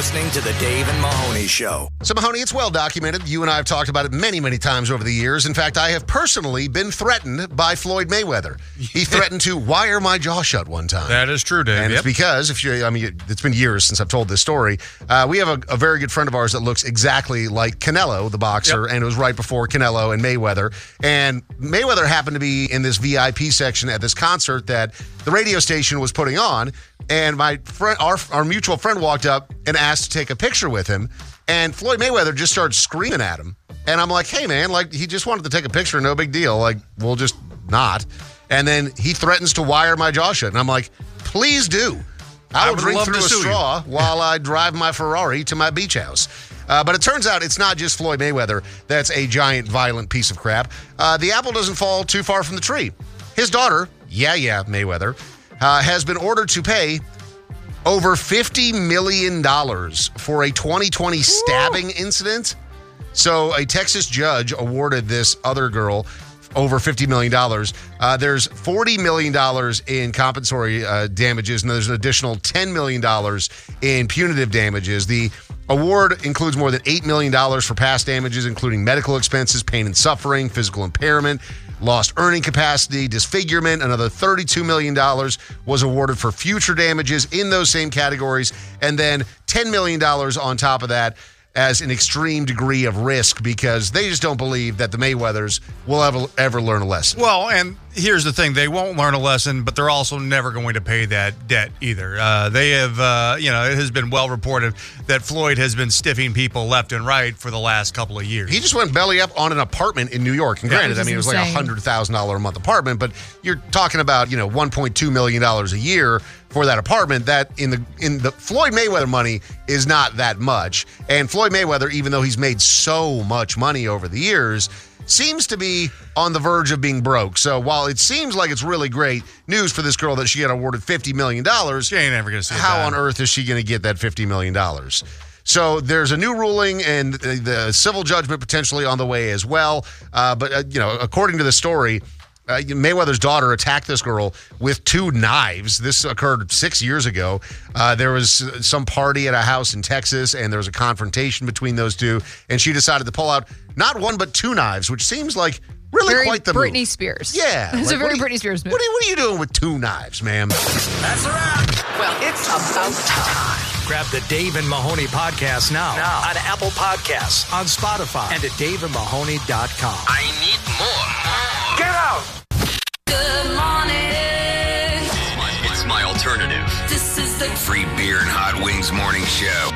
listening to the Dave and Mahoney Show. So, Mahoney, it's well documented. You and I have talked about it many, many times over the years. In fact, I have personally been threatened by Floyd Mayweather. He threatened to wire my jaw shut one time. That is true, Dave. And it's because, it's been years since I've told this story. We have a very good friend of ours that looks exactly like Canelo, the boxer, and it was right before Canelo and Mayweather. And Mayweather happened to be in this VIP section at this concert that the radio station was putting on. And my friend, our mutual friend, walked up and asked to take a picture with him. And Floyd Mayweather just started screaming at him. And I'm like, hey, man, like, he just wanted to take a picture. No big deal. Like, we'll just not. And then he threatens to wire my jaw shut. And I'm like, please do. I will drink through a straw while I drive my Ferrari to my beach house. But it turns out it's not just Floyd Mayweather that's a giant, violent piece of crap. The apple doesn't fall too far from the tree. His daughter, Mayweather, has been ordered to pay over $50 million for a 2020 stabbing incident. So a Texas judge awarded this other girl over $50 million. There's $40 million in compensatory damages, and there's an additional $10 million in punitive damages. The award includes more than $8 million for past damages, including medical expenses, pain and suffering, physical impairment, lost earning capacity, disfigurement. Another $32 million was awarded for future damages in those same categories. And then $10 million on top of that as an extreme degree of risk because they just don't believe that the Mayweathers will ever learn a lesson. Well, and here's the thing. They won't learn a lesson, but they're also never going to pay that debt either. They have, it has been well reported that Floyd has been stiffing people left and right for the last couple of years. He just went belly up on an apartment in New York. And granted, it was like a $100,000 a month apartment, but you're talking about, $1.2 million a year for that apartment. That in the Floyd Mayweather money is not that much. And Floyd Mayweather, even though he's made so much money over the years, seems to be on the verge of being broke. So while it seems like it's really great news for this girl that she got awarded $50 million, she ain't ever going to see it. How on earth is she going to get that $50 million? So there's a new ruling and the civil judgment potentially on the way as well. But according to the story, Mayweather's daughter attacked this girl with 2 knives. This occurred 6 years ago. There was some party at a house in Texas, and there was a confrontation between those two, and she decided to pull out not 1 but 2 knives, which seems like really very quite the Britney move. Spears. Yeah. It's a very Britney Spears move. What are you doing with 2 knives, ma'am? That's a wrap. Well, it's about time. Grab the Dave and Mahoney podcast now on Apple Podcasts, on Spotify, and at daveandmahoney.com. I need more. Get out. Good morning. It's my alternative. This is the Free beer and hot wings morning show.